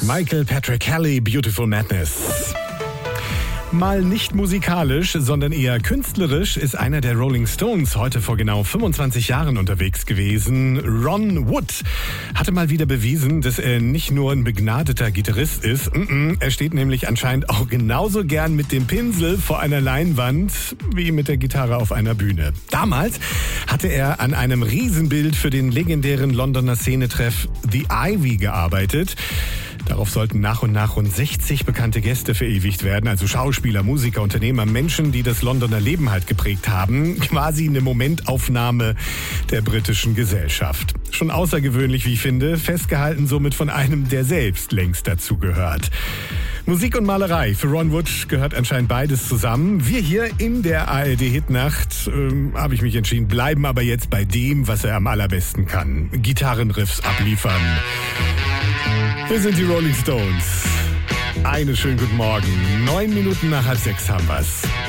Michael Patrick Kelly, Beautiful Madness. Mal nicht musikalisch, sondern eher künstlerisch ist einer der Rolling Stones heute vor genau 25 Jahren unterwegs gewesen. Ron Wood hatte mal wieder bewiesen, dass er nicht nur ein begnadeter Gitarrist ist. Er steht nämlich anscheinend auch genauso gern mit dem Pinsel vor einer Leinwand wie mit der Gitarre auf einer Bühne. Damals hatte er an einem Riesenbild für den legendären Londoner Szenetreff The Ivy gearbeitet. Darauf sollten nach und nach rund 60 bekannte Gäste verewigt werden, also Schauspieler, Musiker, Unternehmer, Menschen, die das Londoner Leben halt geprägt haben. Quasi eine Momentaufnahme der britischen Gesellschaft. Schon außergewöhnlich, wie ich finde, festgehalten somit von einem, der selbst längst dazugehört. Musik und Malerei. Für Ron Wood gehört anscheinend beides zusammen. Wir hier in der ARD-Hitnacht, habe ich mich entschieden, bleiben aber jetzt bei dem, was er am allerbesten kann. Gitarrenriffs abliefern. Wir sind die Rolling Stones. Einen schönen guten Morgen. 9 Minuten nach 5:30 haben wir's.